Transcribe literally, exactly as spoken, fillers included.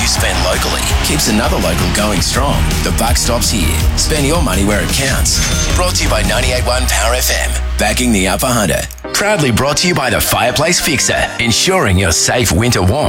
you spend locally keeps another local going strong. The buck stops here. Spend your money where it counts. Brought to you by ninety-eight point one Power F M. Backing the Upper Hunter. Proudly brought to you by the Fireplace Fixer. Ensuring your safe winter warmth.